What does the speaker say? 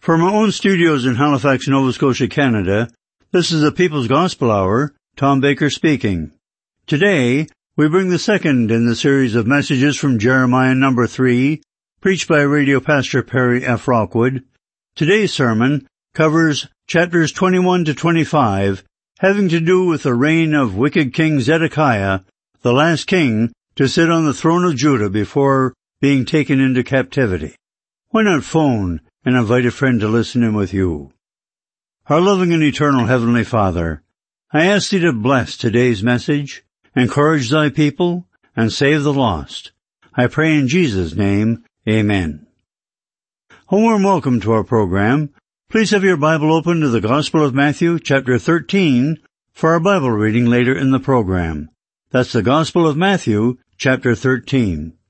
From our own studios in Halifax, Nova Scotia, Canada, this is the People's Gospel Hour, Tom Baker speaking. Today, we bring the second in the series of messages from Jeremiah number 3, preached by Radio Pastor Perry F. Rockwood. Today's sermon covers chapters 21 to 25, having to do with the reign of wicked King Zedekiah, the last king to sit on the throne of Judah before being taken into captivity. Why not phone and invite a friend to listen in with you? Our loving and eternal Heavenly Father, I ask Thee to bless today's message, encourage Thy people, and save the lost. I pray in Jesus' name, Amen. A warm welcome to our program. Please have your Bible open to the Gospel of Matthew, chapter 13, for our Bible reading later in the program. That's the Gospel of Matthew, chapter 13.